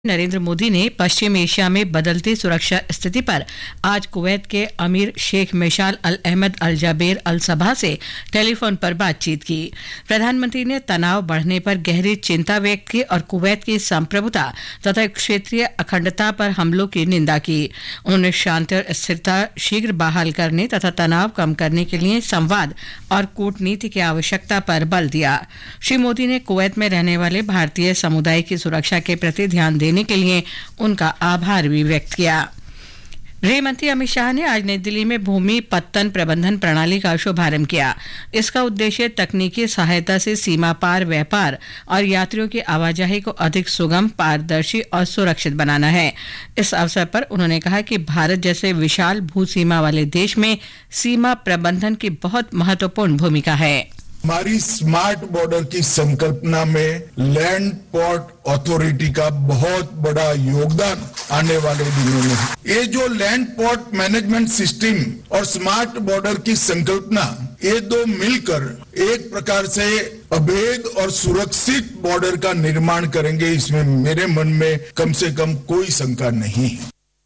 नरेंद्र मोदी ने पश्चिम एशिया में बदलती सुरक्षा स्थिति पर आज कुवैत के अमीर शेख मिशाल अल अहमद अल जाबेर अल सबा से टेलीफोन पर बातचीत की। प्रधानमंत्री ने तनाव बढ़ने पर गहरी चिंता व्यक्त की और कुवैत की संप्रभुता तथा क्षेत्रीय अखंडता पर हमलों की निंदा की। उन्होंने शांति और स्थिरता शीघ्र बहाल करने तथा तनाव कम करने के लिए संवाद और कूटनीति की आवश्यकता पर बल दिया। श्री मोदी ने कुवैत में रहने वाले भारतीय समुदाय की सुरक्षा के प्रति ध्यान देने के लिए उनका आभार भी व्यक्त किया। गृह मंत्री अमित शाह ने आज नई दिल्ली में भूमि पत्तन प्रबंधन प्रणाली का शुभारंभ किया। इसका उद्देश्य तकनीकी सहायता से सीमा पार व्यापार और यात्रियों की आवाजाही को अधिक सुगम, पारदर्शी और सुरक्षित बनाना है। इस अवसर पर उन्होंने कहा कि भारत जैसे विशाल भू सीमा वाले देश में सीमा प्रबंधन की बहुत महत्वपूर्ण भूमिका है। हमारी स्मार्ट बॉर्डर की संकल्पना में लैंड पोर्ट अथॉरिटी का बहुत बड़ा योगदान आने वाले दिनों में। ये जो लैंड पोर्ट मैनेजमेंट सिस्टम और स्मार्ट बॉर्डर की संकल्पना, ये दो मिलकर एक प्रकार से अभेद और सुरक्षित बॉर्डर का निर्माण करेंगे, इसमें मेरे मन में कम से कम कोई शंका नहीं है।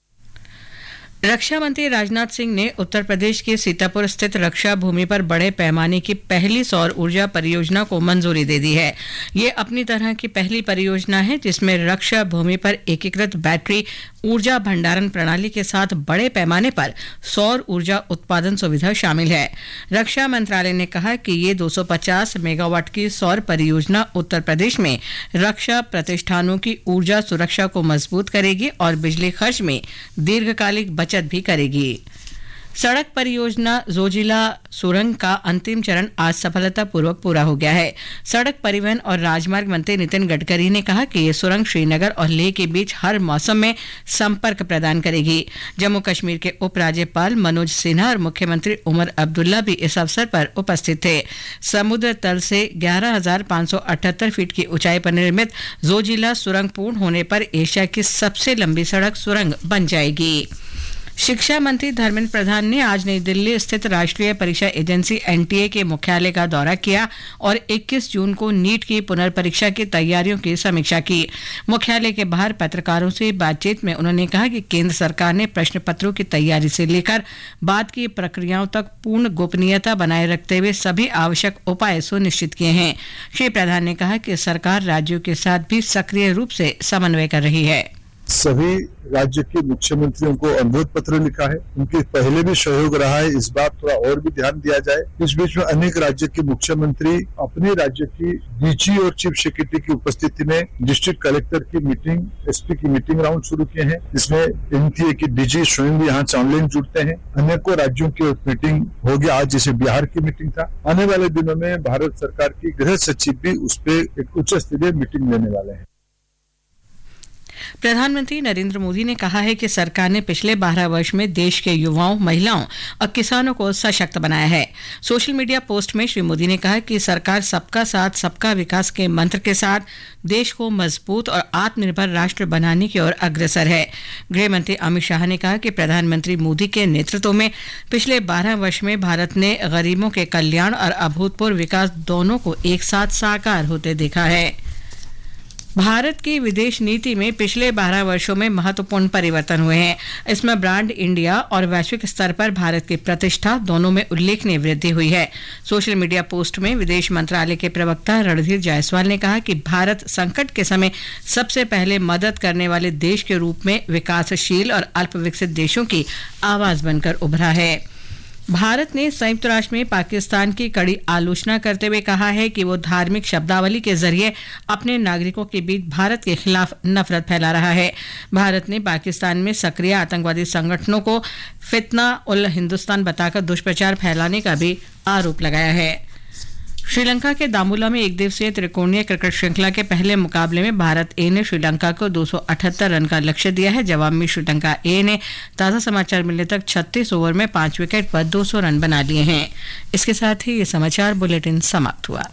रक्षा मंत्री राजनाथ सिंह ने उत्तर प्रदेश के सीतापुर स्थित रक्षा भूमि पर बड़े पैमाने की पहली सौर ऊर्जा परियोजना को मंजूरी दे दी है। ये अपनी तरह की पहली परियोजना है जिसमें रक्षा भूमि पर एकीकृत बैटरी ऊर्जा भंडारण प्रणाली के साथ बड़े पैमाने पर सौर ऊर्जा उत्पादन सुविधा शामिल है। रक्षा मंत्रालय ने कहा कि ये 250 मेगावाट की सौर परियोजना उत्तर प्रदेश में रक्षा प्रतिष्ठानों की ऊर्जा सुरक्षा को मजबूत करेगी और बिजली खर्च में दीर्घकालिक बचत भी करेगी। सड़क परियोजना जोजिला सुरंग का अंतिम चरण आज सफलतापूर्वक पूरा हो गया है। सड़क परिवहन और राजमार्ग मंत्री नितिन गडकरी ने कहा कि ये सुरंग श्रीनगर और लेह के बीच हर मौसम में संपर्क प्रदान करेगी। जम्मू कश्मीर के उपराज्यपाल मनोज सिन्हा और मुख्यमंत्री उमर अब्दुल्ला भी इस अवसर पर उपस्थित थे। समुद्र तल से 11,578 फीट की ऊंचाई पर निर्मित जोजिला सुरंग पूर्ण होने पर एशिया की सबसे लंबी सड़क सुरंग बन जाएगी। शिक्षा मंत्री धर्मेंद्र प्रधान ने आज नई दिल्ली स्थित राष्ट्रीय परीक्षा एजेंसी एनटीए के मुख्यालय का दौरा किया और 21 जून को नीट की पुनर्परीक्षा की तैयारियों की समीक्षा की। मुख्यालय के बाहर पत्रकारों से बातचीत में उन्होंने कहा कि केंद्र सरकार ने प्रश्न पत्रों की तैयारी से लेकर बाद की प्रक्रियाओं तक पूर्ण गोपनीयता बनाए रखते हुए सभी आवश्यक उपाय सुनिश्चित किए हैं। श्री प्रधान ने कहा कि सरकार राज्यों के साथ भी सक्रिय रूप से समन्वय कर रही है। सभी राज्य के मुख्यमंत्रियों को अनुरोध पत्र लिखा है। उनके पहले भी सहयोग रहा है, इस बार थोड़ा और भी ध्यान दिया जाए। इस बीच में अनेक राज्य के मुख्यमंत्री अपने राज्य की डीजी और चीफ सेक्रेटरी की उपस्थिति में डिस्ट्रिक्ट कलेक्टर की मीटिंग, एसपी की मीटिंग राउंड शुरू किए हैं। इसमें एनटीए की डीजी स्वयं भी यहाँ ऑनलाइन जुड़ते हैं। अनेकों राज्यों की मीटिंग हो गया आज, जैसे बिहार की मीटिंग था। आने वाले दिनों में भारत सरकार की गृह सचिव भी उस पर एक उच्च स्तरीय मीटिंग लेने वाले हैं। प्रधानमंत्री नरेंद्र मोदी ने कहा है कि सरकार ने पिछले 12 वर्ष में देश के युवाओं, महिलाओं और किसानों को सशक्त बनाया है। सोशल मीडिया पोस्ट में श्री मोदी ने कहा कि सरकार सबका साथ सबका विकास के मंत्र के साथ देश को मजबूत और आत्मनिर्भर राष्ट्र बनाने की ओर अग्रसर है। गृह मंत्री अमित शाह ने कहा कि प्रधानमंत्री मोदी के नेतृत्व में पिछले 12 वर्ष में भारत ने गरीबों के कल्याण और अभूतपूर्व विकास दोनों को एक साथ साकार होते देखा है। भारत की विदेश नीति में पिछले 12 वर्षों में महत्वपूर्ण परिवर्तन हुए हैं। इसमें ब्रांड इंडिया और वैश्विक स्तर पर भारत की प्रतिष्ठा दोनों में उल्लेखनीय वृद्धि हुई है। सोशल मीडिया पोस्ट में विदेश मंत्रालय के प्रवक्ता रणधीर जायसवाल ने कहा कि भारत संकट के समय सबसे पहले मदद करने वाले देश के रूप में विकासशील और अल्प विकसित देशों की आवाज बनकर उभरा है। भारत ने संयुक्त राष्ट्र में पाकिस्तान की कड़ी आलोचना करते हुए कहा है कि वो धार्मिक शब्दावली के जरिए अपने नागरिकों के बीच भारत के खिलाफ नफरत फैला रहा है। भारत ने पाकिस्तान में सक्रिय आतंकवादी संगठनों को फितना उल हिंदुस्तान बताकर दुष्प्रचार फैलाने का भी आरोप लगाया है। श्रीलंका के दामुला में एक दिवसीय त्रिकोणीय क्रिकेट श्रृंखला के पहले मुकाबले में भारत ए ने श्रीलंका को 278 रन का लक्ष्य दिया है। जवाब में श्रीलंका ए ने ताज़ा समाचार मिलने तक 36 ओवर में 5 विकेट पर 200 रन बना लिए हैं। इसके साथ ही ये समाचार बुलेटिन समाप्त हुआ।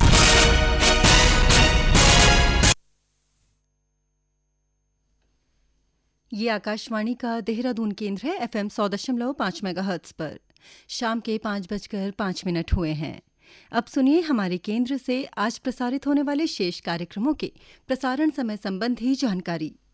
ये आकाशवाणी का देहरादून केंद्र है। FM 100.5 मेगाहर्ट्ज पर शाम के 5:05 हुए हैं। अब सुनिए हमारे केंद्र से आज प्रसारित होने वाले शेष कार्यक्रमों के प्रसारण समय संबंधी जानकारी।